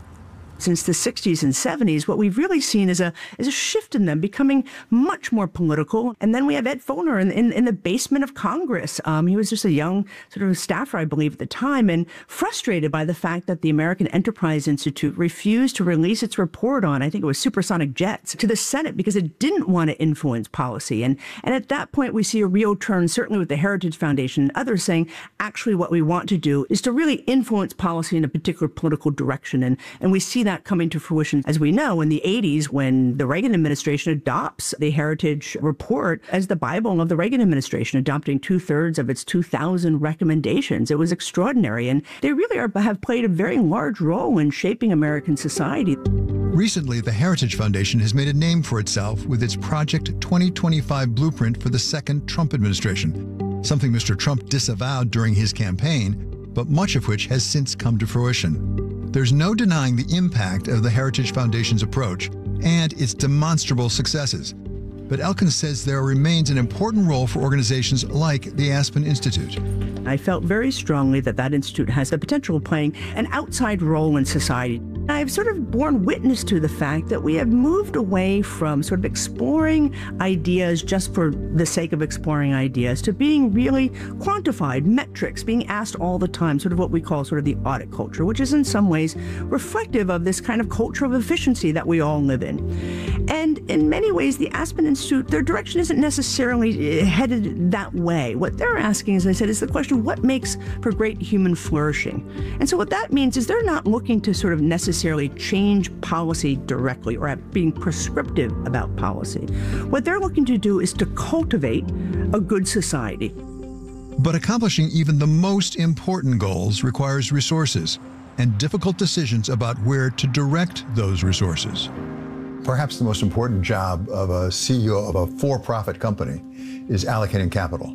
Since the sixties and seventies, what we've really seen is a is a shift in them becoming much more political. And then we have Ed Foner in, in, in the basement of Congress. Um, he was just a young sort of staffer, I believe, at the time, and frustrated by the fact that the American Enterprise Institute refused to release its report on, I think it was supersonic jets, to the Senate because it didn't want to influence policy. And, and at that point, we see a real turn, certainly with the Heritage Foundation and others saying, actually, what we want to do is to really influence policy in a particular political direction. And, and we see that coming to fruition, as we know, in the eighties when the Reagan administration adopts the Heritage Report as the Bible of the Reagan administration, adopting two-thirds of its two thousand recommendations. It was extraordinary, and they really are, have played a very large role in shaping American society. Recently, the Heritage Foundation has made a name for itself with its Project twenty twenty-five blueprint for the second Trump administration, something Mister Trump disavowed during his campaign, but much of which has since come to fruition. There's no denying the impact of the Heritage Foundation's approach and its demonstrable successes. But Elkins says there remains an important role for organizations like the Aspen Institute. I felt very strongly that that institute has the potential of playing an outside role in society. I've sort of borne witness to the fact that we have moved away from sort of exploring ideas just for the sake of exploring ideas to being really quantified, metrics, being asked all the time, sort of what we call sort of the audit culture, which is in some ways reflective of this kind of culture of efficiency that we all live in. And in many ways, the Aspen Institute, their direction isn't necessarily headed that way. What they're asking, as I said, is the question, what makes for great human flourishing? And so what that means is they're not looking to sort of necessarily change policy directly or being prescriptive about policy. What they're looking to do is to cultivate a good society. But accomplishing even the most important goals requires resources and difficult decisions about where to direct those resources. Perhaps the most important job of a C E O of a for-profit company is allocating capital.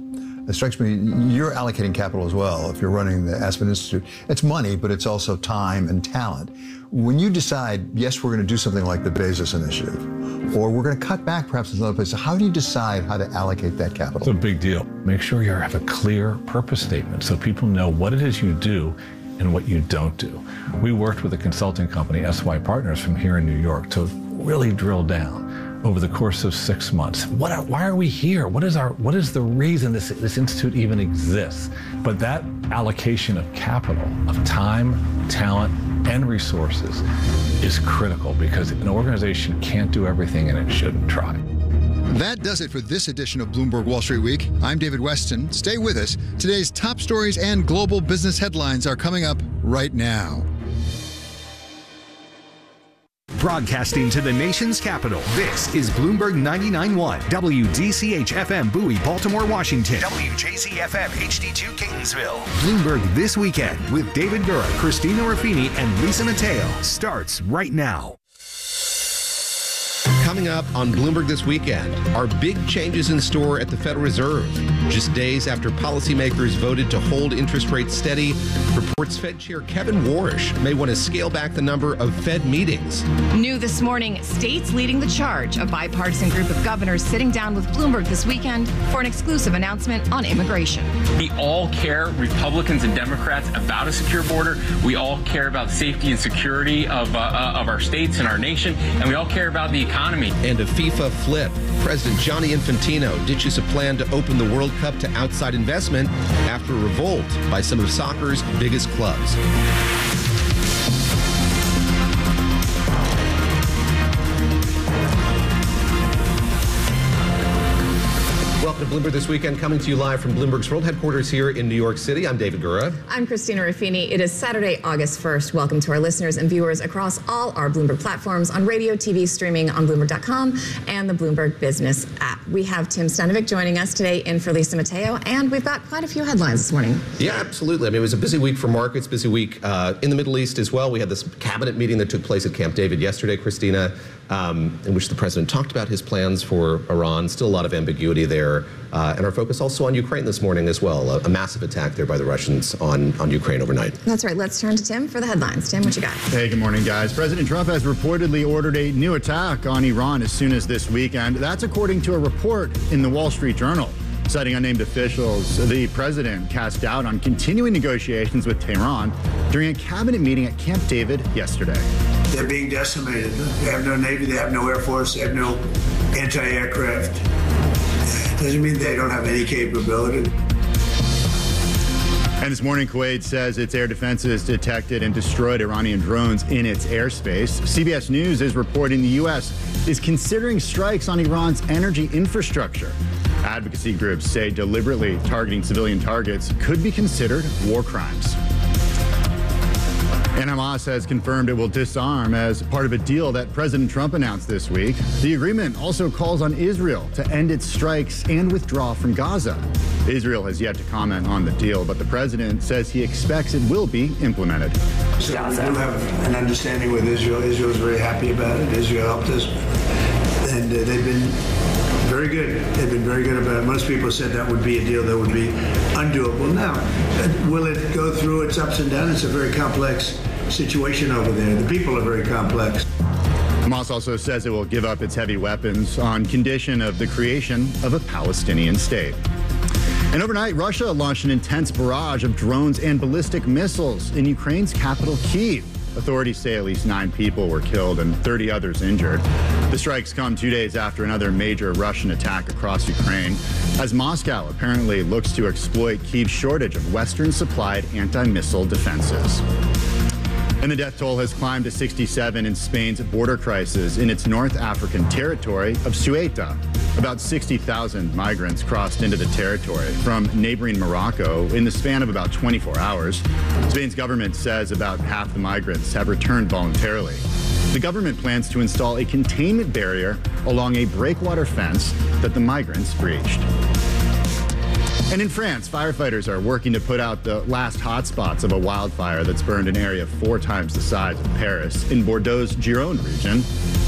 It strikes me you're allocating capital as well if you're running the Aspen Institute. It's money, but it's also time and talent. When you decide, yes, we're going to do something like the Bezos Initiative, or we're going to cut back perhaps in another place, so how do you decide how to allocate that capital? It's a big deal. Make sure you have a clear purpose statement so people know what it is you do and what you don't do. We worked with a consulting company, S Y Partners, from here in New York to really drill down over the course of six months. What are, why are we here? What is our, what is the reason this, this institute even exists? But that allocation of capital, of time, talent, and resources is critical because an organization can't do everything and it shouldn't try. That does it for this edition of Bloomberg Wall Street Week. I'm David Weston. Stay with us. Today's top stories and global business headlines are coming up right now. Broadcasting to the nation's capital, this is Bloomberg ninety-nine point one, W D C H F M Bowie, Baltimore, Washington, W J Z F M H D two Catonsville. Bloomberg This Weekend with David Gura, Christina Ruffini, and Lisa Mateo starts right now. Coming up on Bloomberg This Weekend, are big changes in store at the Federal Reserve. Just days after policymakers voted to hold interest rates steady, reports Fed Chair Kevin Warsh may want to scale back the number of Fed meetings. New this morning, states leading the charge. A bipartisan group of governors sitting down with Bloomberg this weekend for an exclusive announcement on immigration. We all care, Republicans and Democrats, about a secure border. We all care about safety and security of, uh, of our states and our nation, and we all care about the economy. And a FIFA flip. President Gianni Infantino ditches a plan to open the World Cup to outside investment after a revolt by some of soccer's biggest clubs. Welcome to Bloomberg This Weekend, coming to you live from Bloomberg's World Headquarters here in New York City. I'm David Gura. I'm Christina Ruffini. It is Saturday, August first. Welcome to our listeners and viewers across all our Bloomberg platforms on radio, T V, streaming on Bloomberg dot com and the Bloomberg Business app. We have Tim Stanovic joining us today in for Lisa Mateo, and we've got quite a few headlines this morning. Yeah, absolutely. I mean, it was a busy week for markets, busy week uh, in the Middle East as well. We had this cabinet meeting that took place at Camp David yesterday, Christina, um, in which the president talked about his plans for Iran. Still a lot of ambiguity there. Uh, and our focus also on Ukraine this morning as well. A, a massive attack there by the Russians on, on Ukraine overnight. That's right. Let's turn to Tim for the headlines. Tim, what you got? Hey, good morning, guys. President Trump has reportedly ordered a new attack on Iran as soon as this weekend. That's according to a report in the Wall Street Journal. Citing unnamed officials, the president cast doubt on continuing negotiations with Tehran during a cabinet meeting at Camp David yesterday. They're being decimated. They have no Navy, they have no Air Force, they have no anti-aircraft. Doesn't mean they don't have any capability. And this morning, Kuwait says its air defenses detected and destroyed Iranian drones in its airspace. C B S News is reporting the U S is considering strikes on Iran's energy infrastructure. Advocacy groups say deliberately targeting civilian targets could be considered war crimes. And Hamas has confirmed it will disarm as part of a deal that President Trump announced this week. The agreement also calls on Israel to end its strikes and withdraw from Gaza. Israel has yet to comment on the deal, but the president says he expects it will be implemented. So we do have an understanding with Israel. Israel is very happy about it. Israel helped us, and uh, they've been very good. They've been very good about it. Most people said that would be a deal that would be undoable. Now, will it go through its ups and downs? It's a very complex situation over there. The people are very complex. Hamas also says it will give up its heavy weapons on condition of the creation of a Palestinian state. And overnight, Russia launched an intense barrage of drones and ballistic missiles in Ukraine's capital, Kyiv. Authorities say at least nine people were killed and thirty others injured. The strikes come two days after another major Russian attack across Ukraine, as Moscow apparently looks to exploit Kyiv's shortage of Western-supplied anti-missile defenses. And the death toll has climbed to sixty-seven in Spain's border crisis in its North African territory of Ceuta. About sixty thousand migrants crossed into the territory from neighboring Morocco in the span of about twenty-four hours. Spain's government says about half the migrants have returned voluntarily. The government plans to install a containment barrier along a breakwater fence that the migrants breached. And in France, firefighters are working to put out the last hotspots of a wildfire that's burned an area four times the size of Paris in Bordeaux's Gironde region.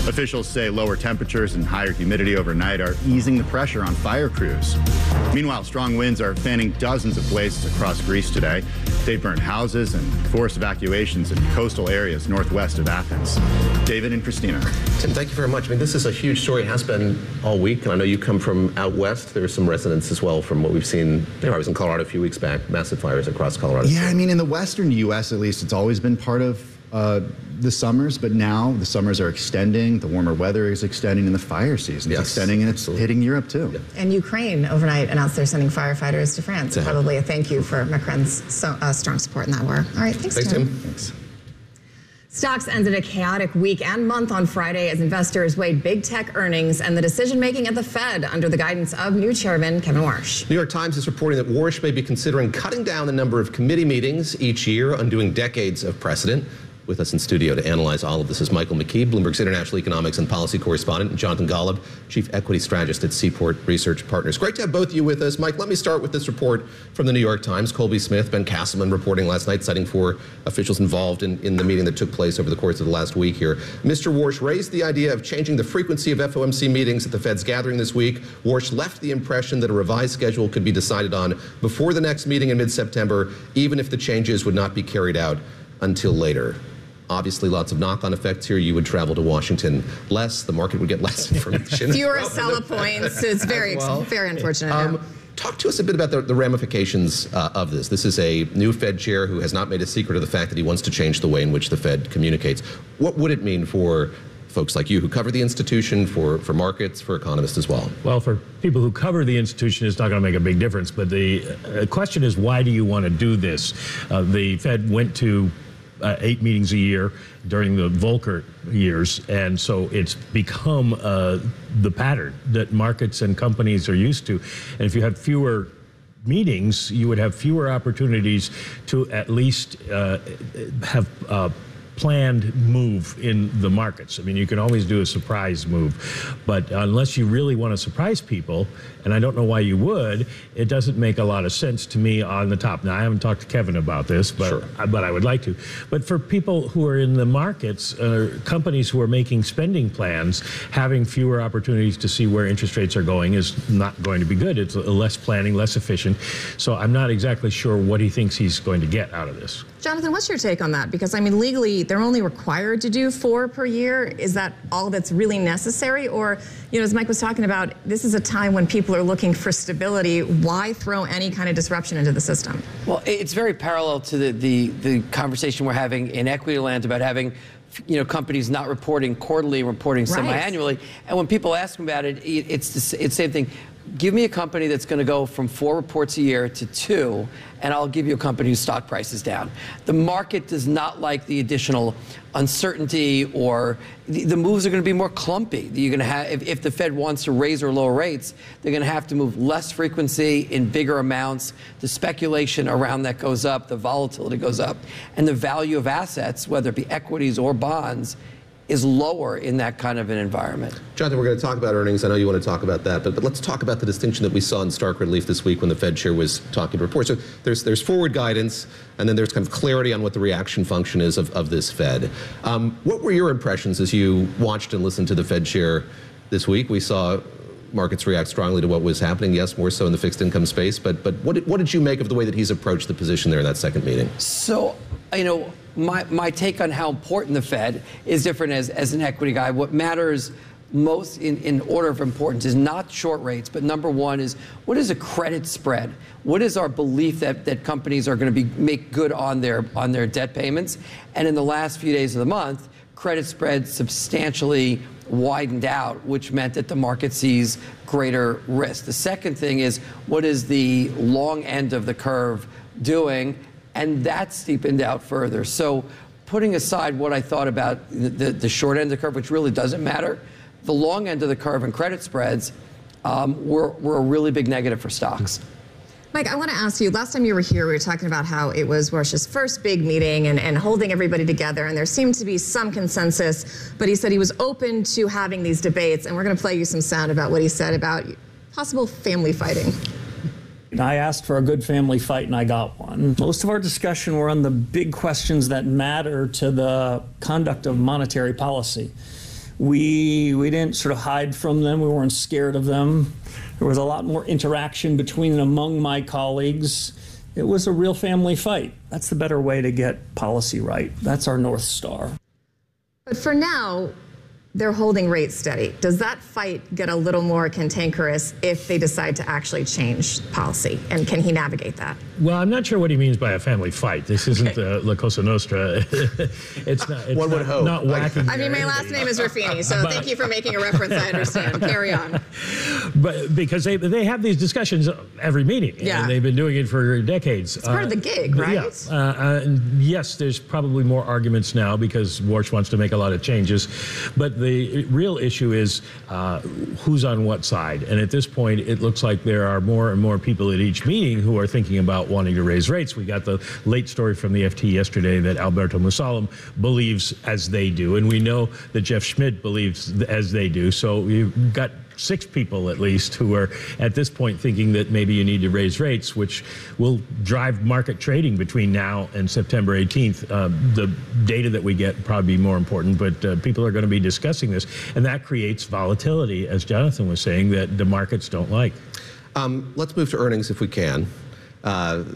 Officials say lower temperatures and higher humidity overnight are easing the pressure on fire crews. Meanwhile, strong winds are fanning dozens of places across Greece today. They've burned houses and forced evacuations in coastal areas northwest of Athens. David and Christina. Tim, thank you very much. I mean, this is a huge story. It has been all week, and I know you come from out west. There are some residents as well from what we've seen. You know, I was in Colorado a few weeks back, massive fires across Colorado. Yeah, I mean, in the western U S at least, it's always been part of uh, the summers, but now the summers are extending, the warmer weather is extending, and the fire season is yes, extending, and it's absolutely. hitting Europe too. Yeah. And Ukraine overnight announced they're sending firefighters to France. So probably a thank you for Macron's so, uh, strong support in that war. All right, thanks, thanks Tim. Tim. Thanks. Stocks ended a chaotic week and month on Friday as investors weighed big tech earnings and the decision-making at the Fed under the guidance of new chairman Kevin Warsh. New York Times is reporting that Warsh may be considering cutting down the number of committee meetings each year, undoing decades of precedent. With us in studio to analyze all of this is Michael McKee, Bloomberg's international economics and policy correspondent, and Jonathan Golub, chief equity strategist at Seaport Research Partners. Great to have both of you with us. Mike, let me start with this report from the New York Times. Colby Smith, Ben Castleman reporting last night, citing four officials involved in, in the meeting that took place over the course of the last week here. Mister Warsh raised the idea of changing the frequency of F O M C meetings at the Fed's gathering this week. Warsh left the impression that a revised schedule could be decided on before the next meeting in mid-September, even if the changes would not be carried out until later. Obviously, lots of knock-on effects here. You would travel to Washington less. The market would get less information. Fewer seller points. It's very, well. very unfortunate. Um, yeah. Talk to us a bit about the, the ramifications uh, of this. This is a new Fed chair who has not made a secret of the fact that he wants to change the way in which the Fed communicates. What would it mean for folks like you who cover the institution, for, for markets, for economists as well? Well, for people who cover the institution, it's not going to make a big difference. But the uh, question is, why do you want to do this? Uh, the Fed went to Uh, eight meetings a year during the Volcker years, and so it's become uh, the pattern that markets and companies are used to. And if you had fewer meetings, you would have fewer opportunities to at least uh, have uh, planned move in the markets. I mean, you can always do a surprise move, but unless you really want to surprise people, and I don't know why you would, it doesn't make a lot of sense to me on the top. Now, I haven't talked to Kevin about this, but sure. I, but I would like to. But for people who are in the markets, uh, companies who are making spending plans, having fewer opportunities to see where interest rates are going is not going to be good. It's less planning, less efficient. So I'm not exactly sure what he thinks he's going to get out of this. Jonathan, what's your take on that? Because, I mean, legally, they're only required to do four per year. Is that all that's really necessary? Or, you know, as Mike was talking about, this is a time when people are looking for stability. Why throw any kind of disruption into the system? Well, it's very parallel to the, the, the conversation we're having in equity land about having, you know, companies not reporting quarterly, reporting Right. semi-annually. And when people ask them about it, it's the, it's the same thing. Give me a company that's going to go from four reports a year to two, and I'll give you a company whose stock price is down. The market does not like the additional uncertainty, or the, the moves are going to be more clumpy. You're going to have, if, if the Fed wants to raise or lower rates, they're going to have to move less frequency in bigger amounts. The speculation around that goes up, the volatility goes up, and the value of assets, whether it be equities or bonds, is lower in that kind of an environment. Jonathan, we're going to talk about earnings. I know you want to talk about that, but, but let's talk about the distinction that we saw in stark relief this week when the Fed chair was talking to reports. So there's, there's forward guidance, and then there's kind of clarity on what the reaction function is of, of this Fed. Um, what were your impressions as you watched and listened to the Fed chair this week? We saw markets react strongly to what was happening, yes, more so in the fixed income space, but, but what, did, what did you make of the way that he's approached the position there in that second meeting? So, you know, My, my take on how important the Fed is different as, as an equity guy. What matters most in, in order of importance is not short rates, but number one is, what is a credit spread? What is our belief that, that companies are going to be make good on their on their debt payments? And in the last few days of the month, credit spreads substantially widened out, which meant that the market sees greater risk. The second thing is, what is the long end of the curve doing? And that steepened out further. So putting aside what I thought about the, the, the short end of the curve, which really doesn't matter, the long end of the curve and credit spreads um, were, were a really big negative for stocks. Mike, I want to ask you, last time you were here, we were talking about how it was Warsh's first big meeting and, and holding everybody together, and there seemed to be some consensus, but he said he was open to having these debates, and we're going to play you some sound about what he said about possible family fighting. I asked for a good family fight, and I got one. Most of our discussion were on the big questions that matter to the conduct of monetary policy. We, we didn't sort of hide from them. We weren't scared of them. There was a lot more interaction between and among my colleagues. It was a real family fight. That's the better way to get policy right. That's our North Star. But for now, they're holding rates steady. Does that fight get a little more cantankerous if they decide to actually change policy? And can he navigate that? Well, I'm not sure what he means by a family fight. This isn't okay. uh, La Cosa Nostra. it's not. It's One would not, hope. not whacking. I mean, my last name is Ruffini, so but, thank you for making a reference. I understand. Carry on. But because they they have these discussions every meeting, yeah. and they've been doing it for decades. It's part uh, of the gig, right? Yeah. Uh, uh, and yes, there's probably more arguments now because Warsh wants to make a lot of changes, but the real issue is uh, who's on what side. And at this point, it looks like there are more and more people at each meeting who are thinking about wanting to raise rates. We got the late story from the F T yesterday that Alberto Musalem believes as they do, and we know that Jeff Schmidt believes as they do. So you've got six people at least who are at this point thinking that maybe you need to raise rates, which will drive market trading between now and September eighteenth. Uh, the data that we get will probably be more important, but uh, people are going to be discussing this, and that creates volatility, as Jonathan was saying, that the markets don't like. Um, let's move to earnings if we can. Uh,